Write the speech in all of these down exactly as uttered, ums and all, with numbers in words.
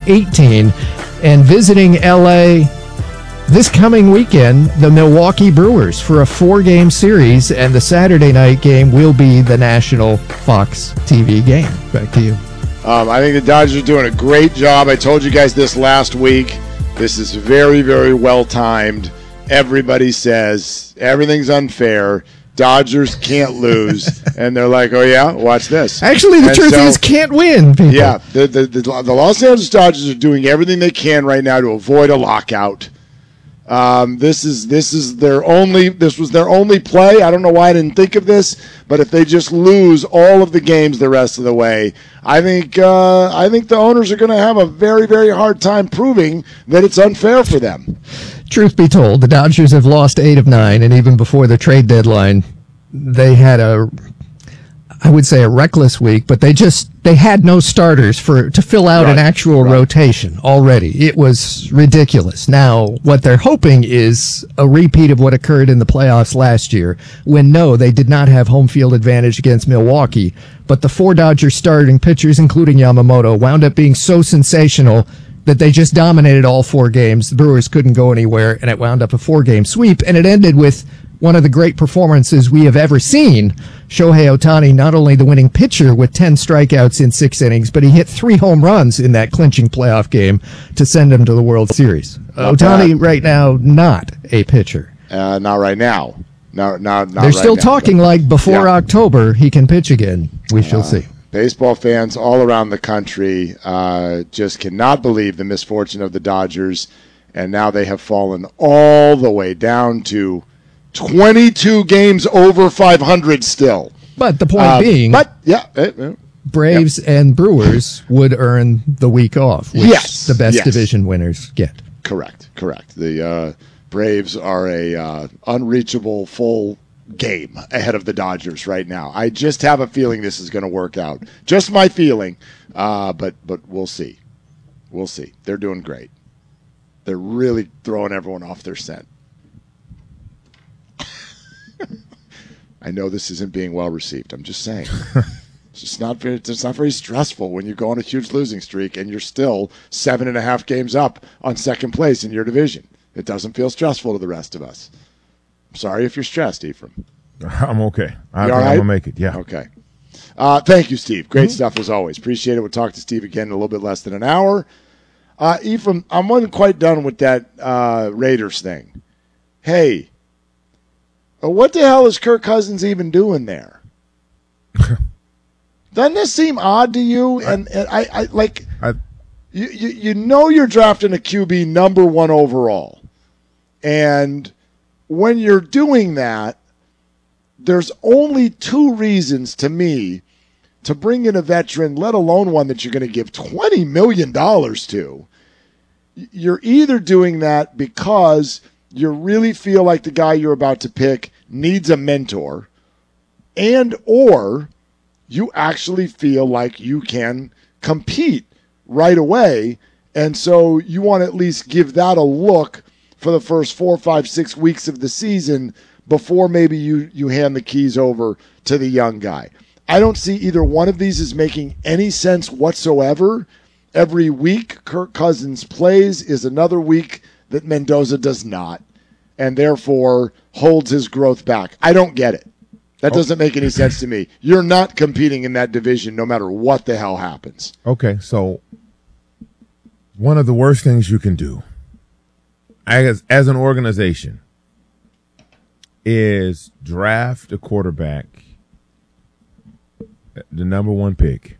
eighteen. And visiting L A this coming weekend, the Milwaukee Brewers for a four-game series, and the Saturday night game will be the national Fox T V game. Back to you. Um, I think the Dodgers are doing a great job. I told you guys this last week. This is very, very well timed. Everybody says everything's unfair. Dodgers can't lose. And they're like, oh, yeah, watch this. Actually, the and truth so, is can't win, people. Yeah, the, the, the, the Los Angeles Dodgers are doing everything they can right now to avoid a lockout. Um, this is this is their only this was their only play. I don't know why I didn't think of this, but if they just lose all of the games the rest of the way, I think uh, I think the owners are going to have a very very hard time proving that it's unfair for them. Truth be told, the Dodgers have lost eight of nine, and even before the trade deadline, they had a, I would say, a reckless week. But they just they had no starters for to fill out Right, an actual right. rotation already. It was ridiculous. Now, what they're hoping is a repeat of what occurred in the playoffs last year, when no, they did not have home field advantage against Milwaukee. But the four Dodgers starting pitchers, including Yamamoto, wound up being so sensational that they just dominated all four games. The Brewers couldn't go anywhere, and it wound up a four-game sweep, and it ended with one of the great performances we have ever seen. Shohei Ohtani, not only the winning pitcher with ten strikeouts in six innings, but he hit three home runs in that clinching playoff game to send him to the World Series. Not Ohtani bad. right now, not a pitcher. Uh, not right now. No, not, not They're right still now, talking but- like before Yeah. October he can pitch again. We shall Uh, see. Baseball fans all around the country uh, just cannot believe the misfortune of the Dodgers, and now they have fallen all the way down to twenty-two games over five hundred still. But the point Uh, being, but yeah, eh, eh, Braves and Brewers would earn the week off, which Yes, the best yes. division winners get. correct, correct. The uh, Braves are a uh, unreachable full game ahead of the Dodgers right now. I just have a feeling this is going to work out. Just my feeling, uh, but but we'll see. We'll see. They're doing great. They're really throwing everyone off their scent. I know this isn't being well received. I'm just saying. It's just not very. It's not very stressful when you go on a huge losing streak and you're still seven and a half games up on second place in your division. It doesn't feel stressful to the rest of us. I'm sorry if you're stressed, Ephraim. I'm okay. I You think all I'm right? gonna make it. Yeah. Okay. Uh, thank you, Steve. Great Mm-hmm. stuff as always. Appreciate it. We'll talk to Steve again in a little bit less than an hour. Uh, Ephraim, I wasn't quite done with that uh, Raiders thing. Hey, uh, what the hell is Kirk Cousins even doing there? Doesn't this seem odd to you? And, and I, I like I, you, you. You know you're drafting a Q B number one overall, and when you're doing that, there's only two reasons to me to bring in a veteran, let alone one that you're going to give twenty million dollars to. You're either doing that because you really feel like the guy you're about to pick needs a mentor, and or you actually feel like you can compete right away, and so you want to at least give that a look for the first four, five, six weeks of the season before maybe you, you hand the keys over to the young guy. I don't see either one of these as making any sense whatsoever. Every week Kirk Cousins plays is another week that Mendoza does not, and therefore holds his growth back. I don't get it. That doesn't make any sense to me. You're not competing in that division no matter what the hell happens. okay. So one of the worst things you can do as as an organization is draft a quarterback, the number one pick,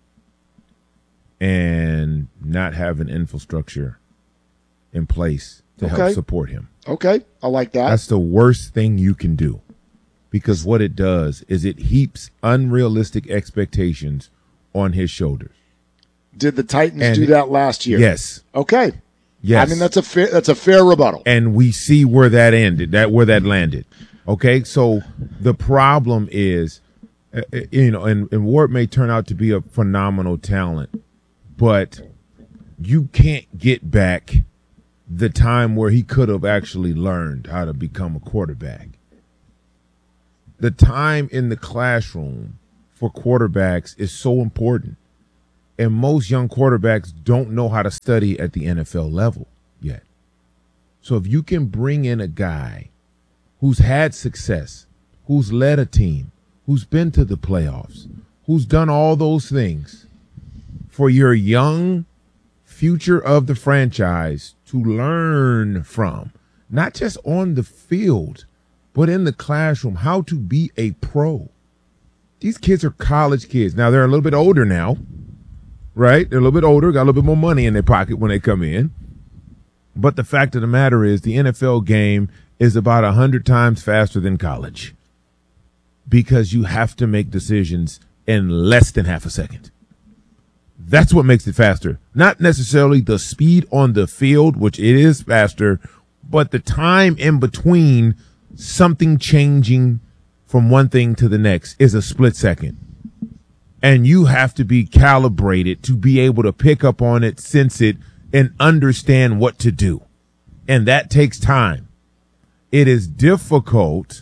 and not have an infrastructure in place to Okay. help support him. Okay, I like that. That's the worst thing you can do, because what it does is it heaps unrealistic expectations on his shoulders. Did the Titans And- do that last year? Yes. Okay. Yes. I mean, that's a fair, that's a fair rebuttal. And we see where that ended, that where that landed. Okay, so the problem is, uh, uh, you know, and, and Ward may turn out to be a phenomenal talent, but you can't get back the time where he could have actually learned how to become a quarterback. The time in the classroom for quarterbacks is so important. And most young quarterbacks don't know how to study at the N F L level yet. So if you can bring in a guy who's had success, who's led a team, who's been to the playoffs, who's done all those things for your young future of the franchise to learn from, not just on the field, but in the classroom, how to be a pro. These kids are college kids. Now, they're a little bit older now, right? They're a little bit older, got a little bit more money in their pocket when they come in. But the fact of the matter is the N F L game is about one hundred times faster than college because you have to make decisions in less than half a second. That's what makes it faster. Not necessarily the speed on the field, which it is faster, but the time in between something changing from one thing to the next is a split second. And you have to be calibrated to be able to pick up on it, sense it, and understand what to do. And that takes time. It is difficult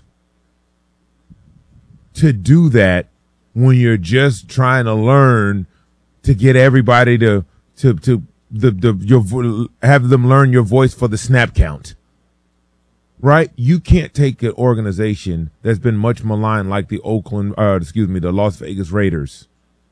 to do that when you're just trying to learn to get everybody to to to the the your have them learn your voice for the snap count. Right? You can't take an organization that's been much maligned like the Oakland, uh, excuse me, the Las Vegas Raiders,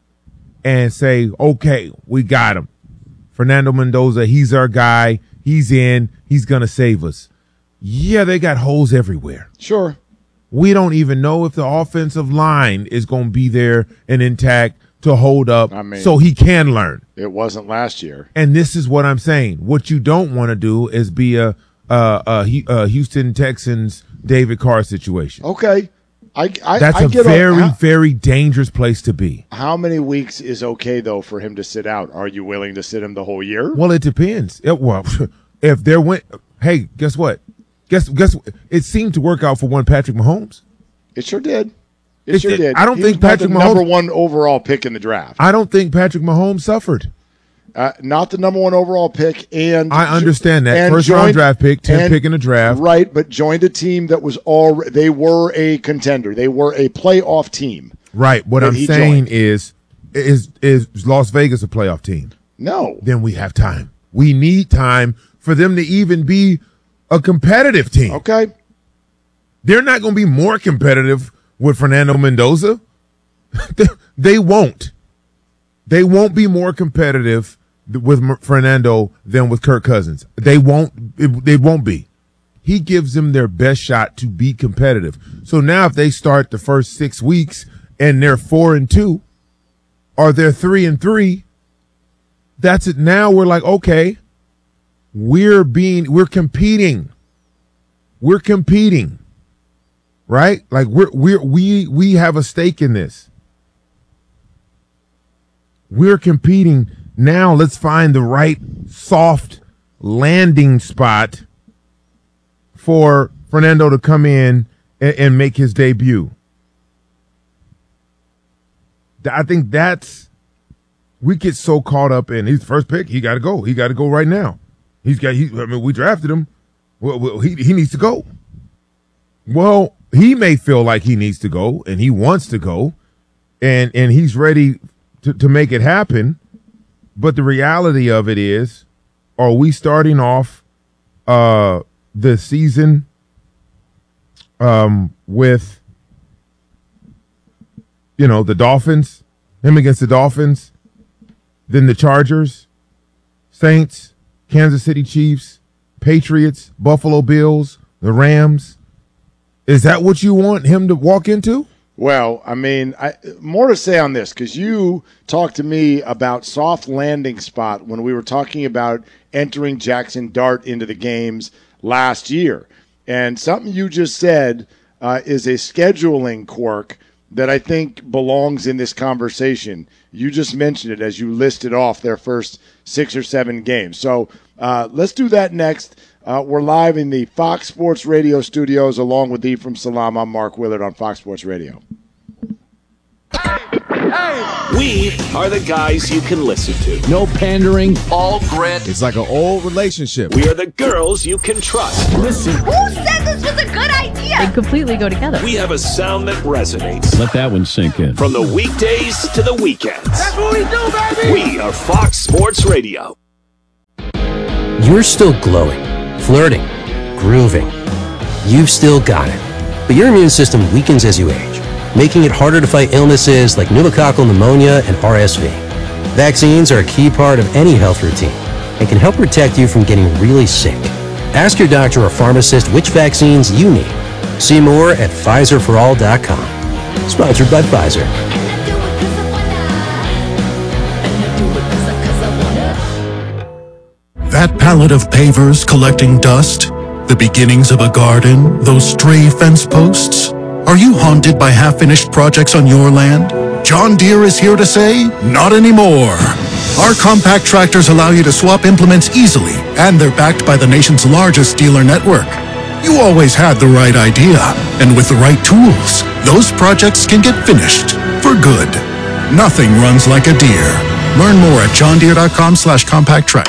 and say, okay, we got him. Fernando Mendoza, he's our guy. He's in. He's going to save us. Yeah, they got holes everywhere. Sure. We don't even know if the offensive line is going to be there and intact to hold up I mean, so he can learn. It wasn't last year. And this is what I'm saying. What you don't want to do is be a, a, a, a Houston Texans David Carr situation. Okay. I, I, That's I a get very, how, very dangerous place to be. How many weeks is okay, though, for him to sit out? Are you willing to sit him the whole year? Well, it depends. It, well, if there went, hey, guess what? Guess guess it seemed to work out for one Patrick Mahomes. It sure did. It, It- sure it- did. I don't He think was Patrick the Mahomes- number one overall pick in the draft. I don't think Patrick Mahomes suffered. Uh, not the number one overall pick, and I understand that. and First round joined- draft pick, tenth and- pick in the draft. right? But joined a team that was all they were a contender. They were a playoff team. Right. What that I'm he saying joined. is, is is Las Vegas a playoff team? No, Then we have time. We need time for them to even be a competitive team. okay. They're not going to be more competitive with Fernando Mendoza. they, they won't. They won't be more competitive with M- Fernando than with Kirk Cousins. They won't. It, they won't be. He gives them their best shot to be competitive. So now if they start the first six weeks and they're four and two, or they're three and three, that's it. Now we're like, okay, we're being, we're competing. We're competing. Right? Like we're, we're, we, we have a stake in this. We're competing. Now let's find the right soft landing spot for Fernando to come in and, and make his debut. I think that's, we get so caught up in his first pick. He got to go. He got to go right now. He's got, he, I mean, we drafted him. Well, well, he, he needs to go. Well, he may feel like he needs to go and he wants to go and, and he's ready to, to make it happen. But the reality of it is, are we starting off uh, the season um, with, you know, the Dolphins, him against the Dolphins, then the Chargers, Saints, Kansas City Chiefs, Patriots, Buffalo Bills, the Rams? Is that what you want him to walk into? Well, I mean, I, more to say on this because you talked to me about soft landing spot when we were talking about entering Jackson Dart into the games last year. And something you just said uh, is a scheduling quirk that I think belongs in this conversation. You just mentioned it as you listed off their first six or seven games. So uh, let's do that next. Uh, we're live in the Fox Sports Radio studios along with Ephraim Salam. I'm Mark Willard on Fox Sports Radio. We are the guys you can listen to. No pandering. All grit. It's like an old relationship. We are the girls you can trust. Listen. Who said this was a good idea? They completely go together. We have a sound that resonates. Let that one sink in. From the weekdays to the weekends. That's what we do, baby! We are Fox Sports Radio. You're still glowing, flirting, grooving. You've still got it. But your immune system weakens as you age, making it harder to fight illnesses like pneumococcal pneumonia and R S V. Vaccines are a key part of any health routine and can help protect you from getting really sick. Ask your doctor or pharmacist which vaccines you need. See more at Pfizer for all dot com. Sponsored by Pfizer. That pallet of pavers collecting dust, the beginnings of a garden, those stray fence posts. Are you haunted by half-finished projects on your land? John Deere is here to say, not anymore. Our compact tractors allow you to swap implements easily, and they're backed by the nation's largest dealer network. You always had the right idea, and with the right tools, those projects can get finished for good. Nothing runs like a Deere. Learn more at johndeere.com slash compact track.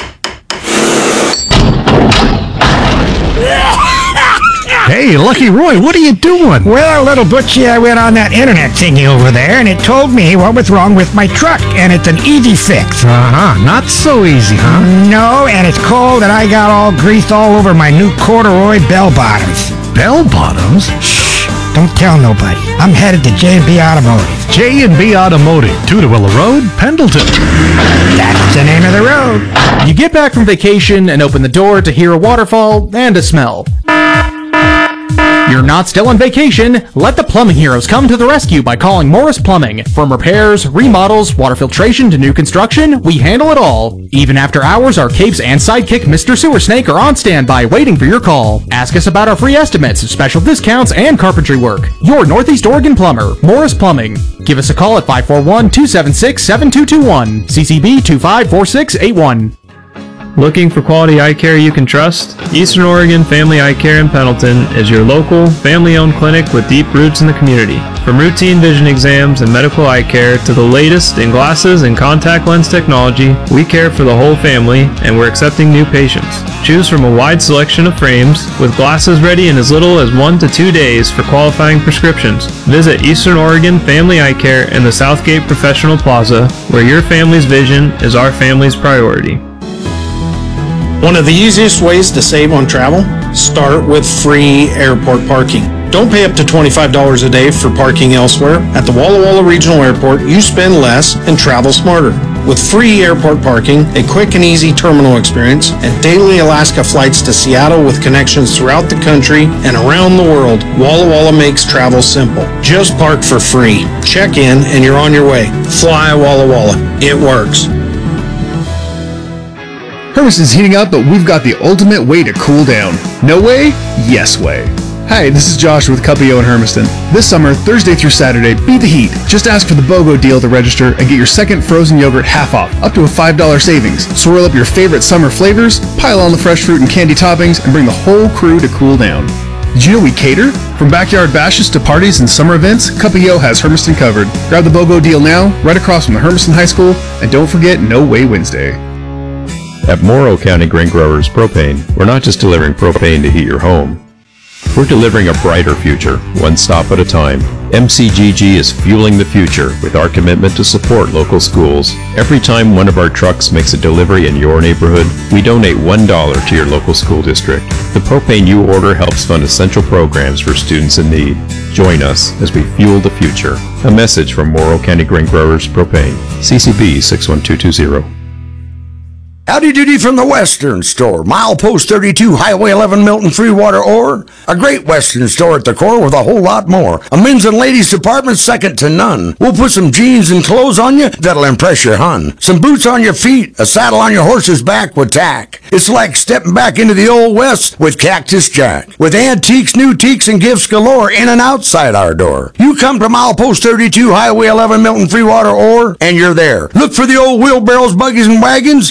Hey, Lucky Roy, what are you doing? Well, little Butchie, I went on that internet thingy over there, and it told me what was wrong with my truck, and it's an easy fix. Uh-huh, not so easy, huh? No, and it's cold, and I got all greased all over my new corduroy bell bottoms. Bell bottoms? Shh, don't tell nobody. I'm headed to J and B Automotive. J and B Automotive, Tudorilla Road, Pendleton. That's the name of the road. You get back from vacation and open the door to hear a waterfall and a smell. You're not still on vacation. Let the plumbing heroes come to the rescue by calling Morris Plumbing. From repairs, remodels, water filtration to new construction, we handle it all. Even after hours, our capes and sidekick Mister Sewer Snake are on standby waiting for your call. Ask us about our free estimates, special discounts, and carpentry work. Your Northeast Oregon plumber, Morris Plumbing. Give us a call at five four one, two seven six, seven two two one, C C B two five four six eight one. Looking for quality eye care you can trust? Eastern Oregon Family Eye Care in Pendleton is your local, family-owned clinic with deep roots in the community. From routine vision exams and medical eye care to the latest in glasses and contact lens technology, we care for the whole family and we're accepting new patients. Choose from a wide selection of frames with glasses ready in as little as one to two days for qualifying prescriptions. Visit Eastern Oregon Family Eye Care in the Southgate Professional Plaza, where your family's vision is our family's priority. One of the easiest ways to save on travel? Start with free airport parking. Don't pay up to twenty-five dollars a day for parking elsewhere. At the Walla Walla Regional Airport, you spend less and travel smarter. With free airport parking, a quick and easy terminal experience, and daily Alaska flights to Seattle with connections throughout the country and around the world, Walla Walla makes travel simple. Just park for free. Check in and you're on your way. Fly Walla Walla. It works. Hermiston's heating up, but we've got the ultimate way to cool down. No way? Yes way. Hi, this is Josh with Cuppio in Hermiston. This summer, Thursday through Saturday, beat the heat. Just ask for the BOGO deal to register and get your second frozen yogurt half off, up to a five dollars savings. Swirl up your favorite summer flavors, pile on the fresh fruit and candy toppings, and bring the whole crew to cool down. Did you know we cater? From backyard bashes to parties and summer events, Cuppio has Hermiston covered. Grab the BOGO deal now, right across from the Hermiston High School, and don't forget No Way Wednesday. At Morrow County Grain Growers Propane, we're not just delivering propane to heat your home. We're delivering a brighter future, one stop at a time. M C G G is fueling the future with our commitment to support local schools. Every time one of our trucks makes a delivery in your neighborhood, we donate one dollar to your local school district. The propane you order helps fund essential programs for students in need. Join us as we fuel the future. A message from Morrow County Grain Growers Propane, C C B six one two two zero. Howdy doody from the Western Store, milepost thirty-two, Highway eleven, Milton Freewater Ore. A great Western store at the core with a whole lot more. A men's and ladies department second to none. We'll put some jeans and clothes on you that'll impress your hun. Some boots on your feet, a saddle on your horse's back with tack. It's like stepping back into the old West with Cactus Jack. With antiques, new teaks, and gifts galore in and outside our door. You come to milepost thirty-two, Highway eleven, Milton Freewater Ore, and you're there. Look for the old wheelbarrows, buggies, and wagons, and you ever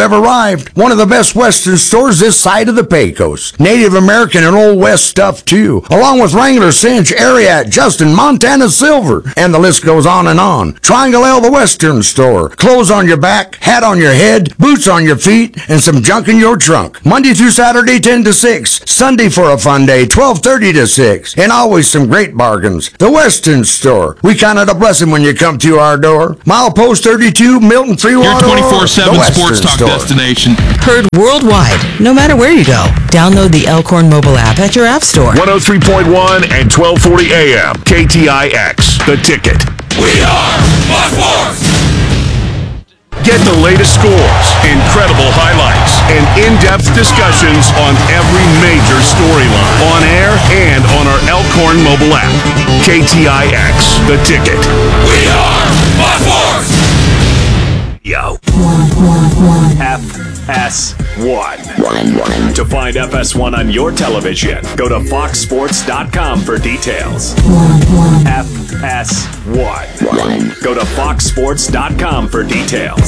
have arrived. One of the best Western stores this side of the Pecos. Native American and Old West stuff too, along with Wrangler, Cinch, Ariat, Justin, Montana Silver, and the list goes on and on. Triangle L, the Western store. Clothes on your back, hat on your head, boots on your feet, and some junk in your trunk. Monday through Saturday, ten to six. Sunday for a fun day, twelve thirty to six. And always some great bargains. The Western store. We count it a blessing when you come to our door. Milepost thirty-two, Milton Freewater. Your twenty-four seven sports talk store. destination. Heard worldwide, no matter where you go. Download the Elkhorn mobile app at your app store. one oh three point one and twelve forty A M. K T I X. The Ticket. We are Fox Sports! Get the latest scores, incredible highlights, and in-depth discussions on every major storyline. On air and on our Elkhorn mobile app. K T I X. The Ticket. We are Fox Sports! Yo. F S one. To find F S one on your television, go to fox sports dot com for details. F S one. Go to fox sports dot com for details.